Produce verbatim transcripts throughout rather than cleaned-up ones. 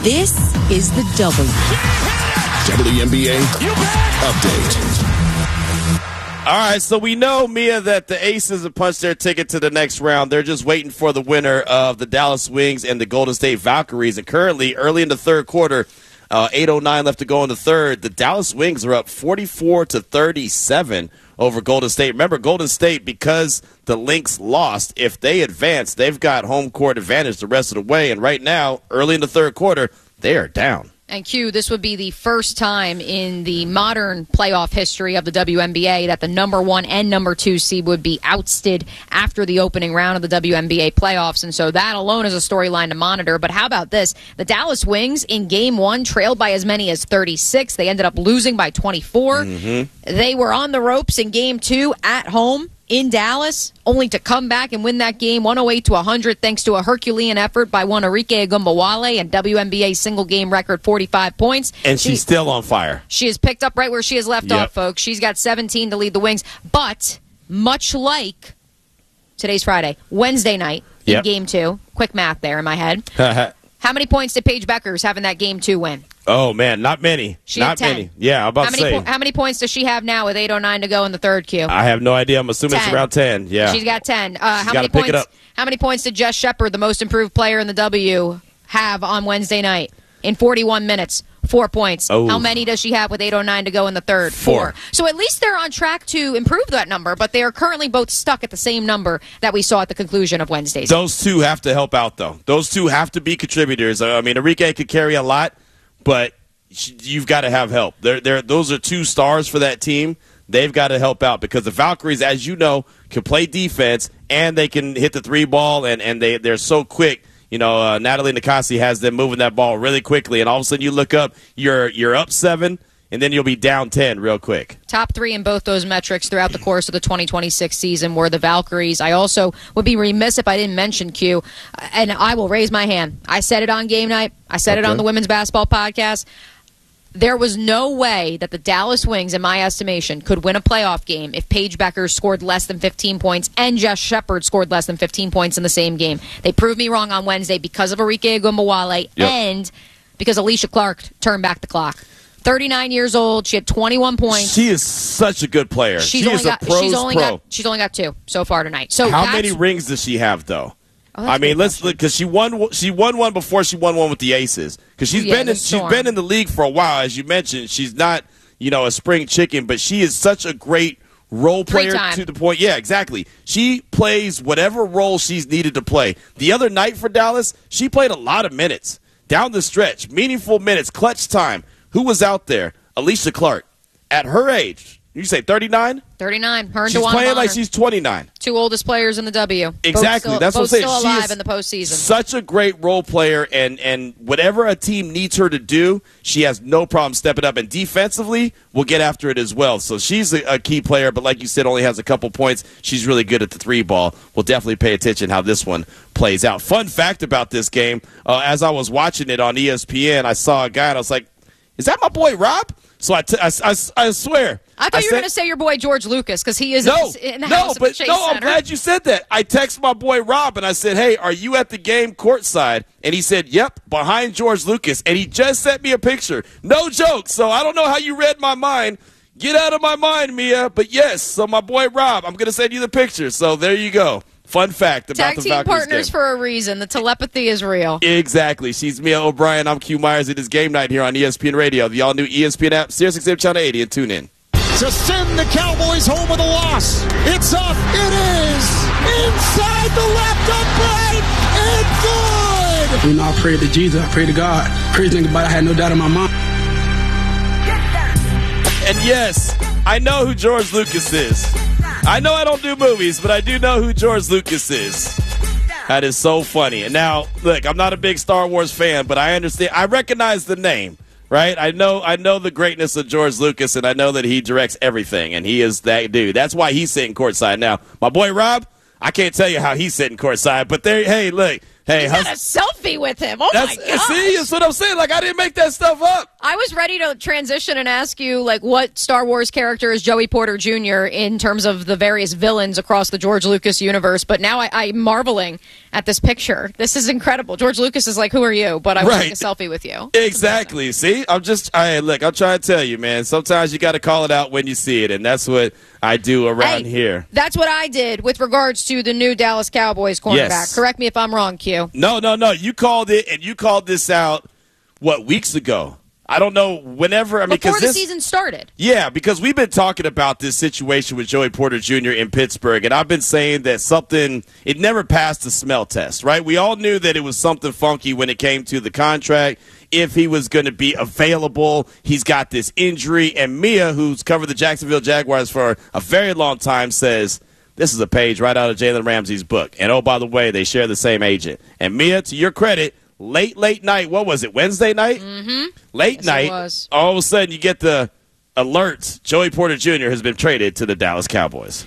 This is the W. W N B A Update. All right, so we know, Mia, that the Aces have punched their ticket to the next round. They're just waiting for the winner of the Dallas Wings and the Golden State Valkyries. And currently, early in the third quarter, uh, eight oh nine left to go in the third, the Dallas Wings are up forty-four to thirty-seven over Golden State. Remember, Golden State, because the Lynx lost, if they advance, they've got home court advantage the rest of the way. And right now, early in the third quarter, they are down. And Q, this would be the first time in the modern playoff history of the W N B A that the number one and number two seed would be ousted after the opening round of the W N B A playoffs. And so that alone is a storyline to monitor. But how about this? The Dallas Wings in game one trailed by as many as thirty-six. They ended up losing by twenty-four. Mm-hmm. They were on the ropes in game two at home in Dallas, only to come back and win that game one oh eight to one hundred thanks to a Herculean effort by one Arike Agumbawale and W N B A single-game record forty-five points. And she's she, still on fire. She has picked up right where she has left yep. off, folks. She's got seventeen to lead the Wings. But much like today's Friday, Wednesday night in yep. game two, quick math there in my head, how many points did Paige Beckers have in that game two win? Oh, man, not many. She not had ten. many. Yeah, I'm about how to many say. Po- how many points does she have now with eight oh nine to go in the third, Q? I have no idea. I'm assuming ten. It's around ten. Yeah. She's got ten. Uh, She's how many pick points? It up. How many points did Jess Shepard, the most improved player in the W, have on Wednesday night in forty-one minutes? Four points. Oh. How many does she have with eight oh nine to go in the third? Four. Four. So at least they're on track to improve that number, but they are currently both stuck at the same number that we saw at the conclusion of Wednesday's. Those two have to help out, though. Those two have to be contributors. I mean, Arike could carry a lot, but you've got to have help. They're, they're, those are two stars for that team. They've got to help out because the Valkyries, as you know, can play defense and they can hit the three ball, and, and they, they're so quick. You know, uh, Natalie Nakasi has them moving that ball really quickly, and all of a sudden you look up, you're you're up seven, and then you'll be down ten real quick. Top three in both those metrics throughout the course of the twenty twenty-six season were the Valkyries. I also would be remiss if I didn't mention Q, and I will raise my hand. I said it on game night. I said okay. it on the Women's Basketball Podcast. There was no way that the Dallas Wings, in my estimation, could win a playoff game if Paige Beckers scored less than fifteen points and Jess Shepard scored less than fifteen points in the same game. They proved me wrong on Wednesday because of Arike Agumbawale yep. and because Alicia Clark turned back the clock. thirty-nine years old. She had twenty-one points. She is such a good player. She's she only is got, a pro's she's only pro. got she's only got two so far tonight. So how that's, many rings does she have though? Oh, I mean, let's look because she won. She won one before she won one with the Aces. Because she's yeah, been in, she's been in the league for a while, as you mentioned. She's not, you know, a spring chicken, but she is such a great role player to the point. Yeah, exactly. She plays whatever role she's needed to play. The other night for Dallas, she played a lot of minutes down the stretch, meaningful minutes, clutch time. Who was out there? Alicia Clark. At her age, you say thirty-nine? thirty-nine. Her and she's DeWanna playing Bonner. like she's twenty-nine. Two oldest players in the W. Exactly. Both still, That's both what I'm saying. still She alive is in the postseason. Such a great role player, and, and whatever a team needs her to do, she has no problem stepping up. And defensively, we'll get after it as well. So she's a, a key player, but like you said, only has a couple points. She's really good at the three ball. We'll definitely pay attention how this one plays out. Fun fact about this game, uh, as I was watching it on E S P N, I saw a guy, and I was like, is that my boy Rob? So I, t- I, I, I swear. I thought I you were going to say your boy George Lucas because he is no, in the no, house but at the Chase no, Center. I'm glad you said that. I texted my boy Rob and I said, hey, are you at the game courtside? And he said, yep, behind George Lucas. And he just sent me a picture. No joke. So I don't know how you read my mind. Get out of my mind, Mia. But yes, so my boy Rob, I'm going to send you the picture. So there you go. Fun fact about Tag the team Valkyries partners game. for a reason. The telepathy is real. Exactly. She's Mia O'Brien. I'm Q Myers. It is game night here on E S P N Radio, the all-new E S P N app, Sirius X M Channel eighty, and tune in. To send the Cowboys home with a loss. It's up. It is inside the left upright and good. You know, I prayed to Jesus. I prayed to God. Praise anybody. I had no doubt in my mind. And yes, I know who George Lucas is. I know I don't do movies, but I do know who George Lucas is. That is so funny. And now, look, I'm not a big Star Wars fan, but I understand. I recognize the name, right? I know I know the greatness of George Lucas, and I know that he directs everything, and he is that dude. That's why he's sitting courtside now. My boy Rob, I can't tell you how he's sitting courtside, but there. Hey, look, Hey, you hus- got a selfie with him. Oh, that's, my God. See, that's what I'm saying. Like, I didn't make that stuff up. I was ready to transition and ask you, like, what Star Wars character is Joey Porter Junior in terms of the various villains across the George Lucas universe, but now I, I'm marveling at this picture. This is incredible. George Lucas is like, who are you? But I want to take a selfie with you. Exactly. See, I'm just, I look, I'm trying to tell you, man, sometimes you got to call it out when you see it, and that's what I do around hey, here. That's what I did with regards to the new Dallas Cowboys cornerback. Yes. Correct me if I'm wrong, Q. No, no, no. You called it, and you called this out, what, weeks ago? I don't know, whenever. I mean, Before the this, season started. Yeah, because we've been talking about this situation with Joey Porter Junior in Pittsburgh, and I've been saying that something, it never passed the smell test, right? We all knew that it was something funky when it came to the contract, if he was going to be available. He's got this injury, and Mia, who's covered the Jacksonville Jaguars for a very long time, says, this is a page right out of Jalen Ramsey's book. And, oh, by the way, they share the same agent. And, Mia, to your credit, late, late night, what was it, Wednesday night? Mm-hmm. Late yes, night, it was. all of a sudden you get the alert, Joey Porter Junior has been traded to the Dallas Cowboys.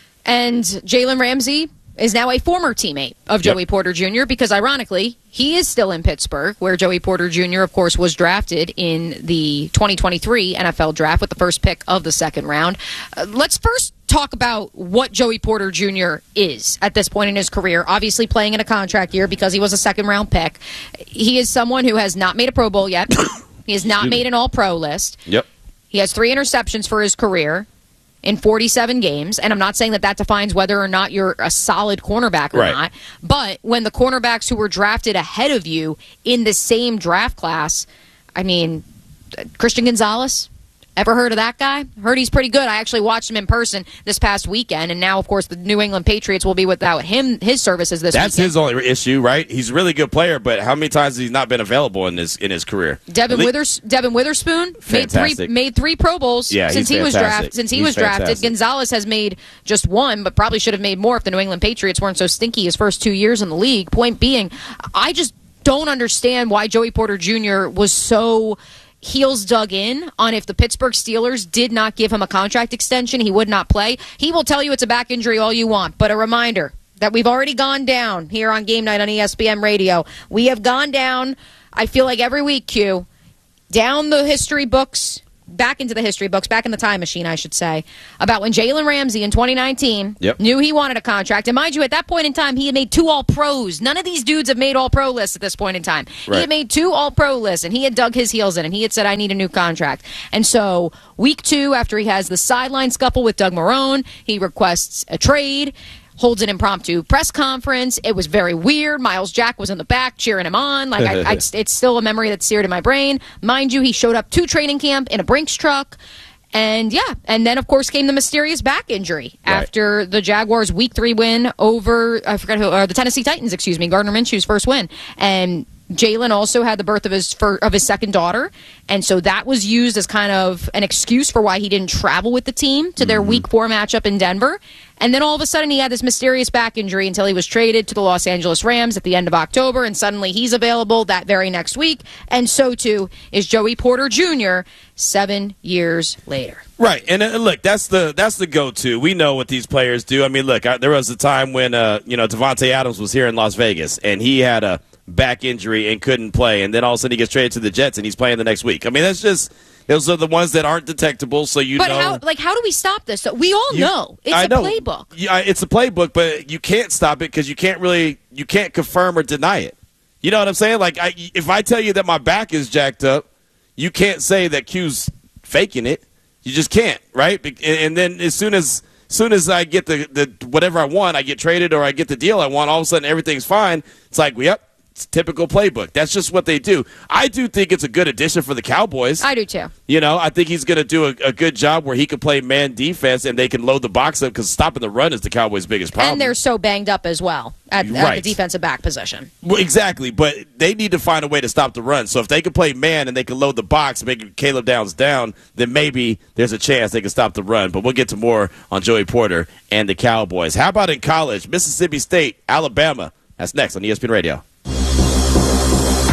And Jalen Ramsey is now a former teammate of Joey Yep. Porter Junior because, ironically, he is still in Pittsburgh, where Joey Porter Junior, of course, was drafted in the twenty twenty-three N F L Draft with the first pick of the second round. Uh, let's first talk about what Joey Porter Junior is at this point in his career. Obviously playing in a contract year because he was a second-round pick. He is someone who has not made a Pro Bowl yet. He has not made an All-Pro list. Yep. He has three interceptions for his career in forty-seven games, and I'm not saying that that defines whether or not you're a solid cornerback or Right. not, but when the cornerbacks who were drafted ahead of you in the same draft class, I mean, Christian Gonzalez, ever heard of that guy? Heard he's pretty good. I actually watched him in person this past weekend, and now, of course, the New England Patriots will be without him, his services this That's weekend. his only issue, right? He's a really good player, but how many times has he not been available in his in his career? Devin, Le- Withers- Devin Witherspoon made Fantastic. three made three Pro Bowls Yeah, since he's he was fantastic. drafted. Since he He's was drafted, fantastic. Gonzalez has made just one, but probably should have made more if the New England Patriots weren't so stinky his first two years in the league. Point being, I just don't understand why Joey Porter Junior was so heels dug in on if the Pittsburgh Steelers did not give him a contract extension, he would not play. He will tell you it's a back injury all you want, but a reminder that we've already gone down here on Game Night on E S P N Radio. We have gone down, I feel like every week, Q, down the history books, back into the history books, back in the time machine, I should say, about when Jalen Ramsey in twenty nineteen Yep. knew he wanted a contract. And mind you, at that point in time, he had made two All-Pros. None of these dudes have made All-Pro lists at this point in time. He Right. had made two All-Pro lists, and he had dug his heels in, and he had said, I need a new contract. And so week two, after he has the sideline scuffle with Doug Marrone, he requests a trade, holds an impromptu press conference. It was very weird. Miles Jack was in the back cheering him on. Like I, I, it's still a memory that's seared in my brain. Mind you, he showed up to training camp in a Brinks truck. And, yeah, and then, of course, came the mysterious back injury Right. after the Jaguars' week three win over, I forgot who, or the Tennessee Titans, excuse me, Gardner Minshew's first win. And Jalen also had the birth of his fir- of his second daughter, and so that was used as kind of an excuse for why he didn't travel with the team to their Mm-hmm. week four matchup in Denver. And then all of a sudden he had this mysterious back injury until he was traded to the Los Angeles Rams at the end of October, and suddenly he's available that very next week, and so too is Joey Porter Junior seven years later. Right, and uh, look, that's the that's the go-to. We know what these players do. I mean, look, I, there was a time when uh, you know Devontae Adams was here in Las Vegas, and he had a back injury and couldn't play, and then all of a sudden he gets traded to the Jets, and he's playing the next week. I mean, that's just those are the ones that aren't detectable. So you But know, how, like, how do we stop this? So we all You- know it's I a know. playbook. Yeah, it's a playbook, but you can't stop it because you can't really you can't confirm or deny it. You know what I'm saying? Like, I, if I tell you that my back is jacked up, you can't say that Q's faking it. You just can't, right? Be- And, and then as soon as soon as I get the, the whatever I want, I get traded or I get the deal I want, all of a sudden everything's fine. It's like, well, yep, it's typical playbook. That's just what they do. I do think it's a good addition for the Cowboys. I do too. You know, I think he's going to do a, a good job where he can play man defense and they can load the box up because stopping the run is the Cowboys' biggest problem. And they're so banged up as well at, at Right. the defensive back position. Well, exactly, but they need to find a way to stop the run. So if they can play man and they can load the box, making Caleb Downs down, then maybe there's a chance they can stop the run. But we'll get to more on Joey Porter and the Cowboys. How about in college? Mississippi State, Alabama. That's next on E S P N Radio.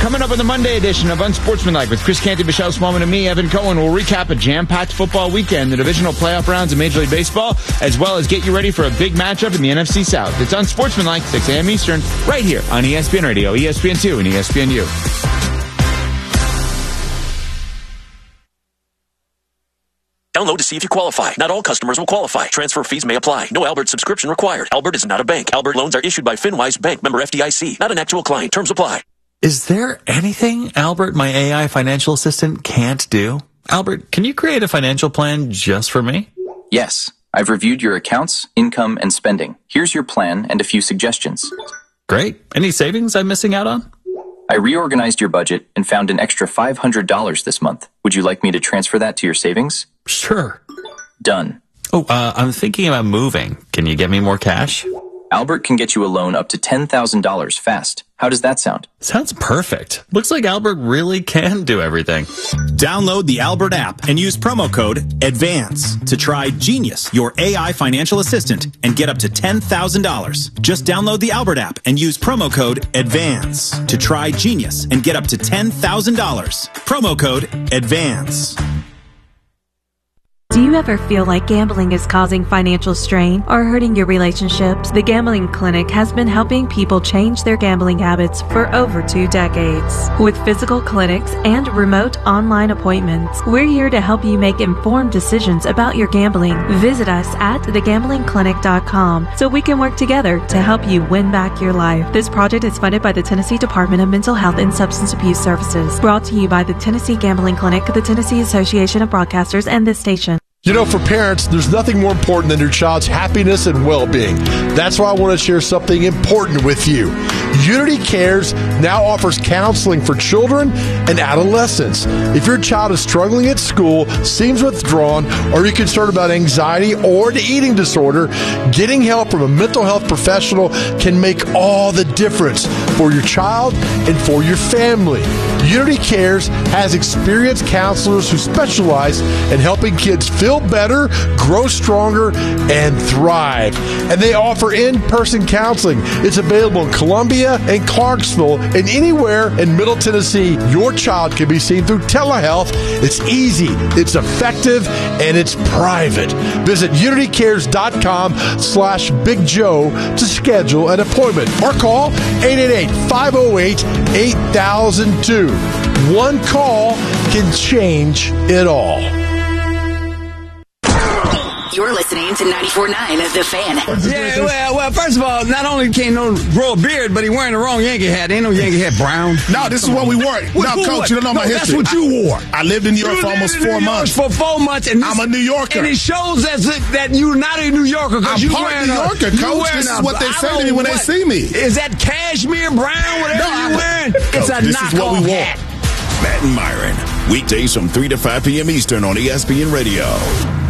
Coming up on the Monday edition of Unsportsmanlike with Chris Canty, Michelle Smallman, and me, Evan Cohen, we'll recap a jam-packed football weekend, the divisional playoff rounds of Major League Baseball, as well as get you ready for a big matchup in the N F C South. It's Unsportsmanlike, six a.m. Eastern, right here on E S P N Radio, E S P N two, and E S P N U. Download to see if you qualify. Not all customers will qualify. Transfer fees may apply. No Albert subscription required. Albert is not a bank. Albert loans are issued by FinWise Bank, member F D I C. Not an actual client. Terms apply. Is there anything Albert, my A I financial assistant, can't do? Albert, can you create a financial plan just for me? Yes. I've reviewed your accounts, income, and spending. Here's your plan and a few suggestions. Great. Any savings I'm missing out on? I reorganized your budget and found an extra five hundred dollars this month. Would you like me to transfer that to your savings? Sure. Done. Oh, uh, I'm thinking about moving. Can you get me more cash? Albert can get you a loan up to ten thousand dollars fast. How does that sound? Sounds perfect. Looks like Albert really can do everything. Download the Albert app and use promo code ADVANCE to try Genius, your A I financial assistant, and get up to ten thousand dollars. Just download the Albert app and use promo code ADVANCE to try Genius and get up to ten thousand dollars. Promo code ADVANCE. Do you ever feel like gambling is causing financial strain or hurting your relationships? The Gambling Clinic has been helping people change their gambling habits for over two decades. With physical clinics and remote online appointments, we're here to help you make informed decisions about your gambling. Visit us at the gambling clinic dot com so we can work together to help you win back your life. This project is funded by the Tennessee Department of Mental Health and Substance Abuse Services. Brought to you by the Tennessee Gambling Clinic, the Tennessee Association of Broadcasters, and this station. You know, for parents, there's nothing more important than your child's happiness and well-being. That's why I want to share something important with you. Unity Cares now offers counseling for children and adolescents. If your child is struggling at school, seems withdrawn, or you're concerned about anxiety or an eating disorder, getting help from a mental health professional can make all the difference for your child and for your family. Unity Cares has experienced counselors who specialize in helping kids feel better, grow stronger, and thrive. And they offer in-person counseling. It's available in Columbia and Clarksville and anywhere in Middle Tennessee. Your child can be seen through telehealth. It's easy, it's effective, and it's private. Visit unitycares.com slash Big Joe to schedule an appointment or call eight eight eight, five oh eight, eight thousand two. One call can change it all. You're listening to ninety-four point nine The Fan. Yeah, well, well, first of all, not only can't no grow a beard, but he wearing the wrong Yankee hat. Ain't no Yankee hat brown. No, this is what we wore. No, Coach, what? You don't know no, my history. That's what you wore. I, I lived in New York you for almost four months. For four months. And this, I'm a New Yorker. And it shows that, that you're not a New Yorker. I'm you part wearing New Yorker, a, Coach. This is what they say to me when what? they see me. Is that cashmere brown, whatever no, you're wearing? Coach, it's a this knockoff is what we hat. Matt and Myron, weekdays from three to five p.m. Eastern on E S P N Radio.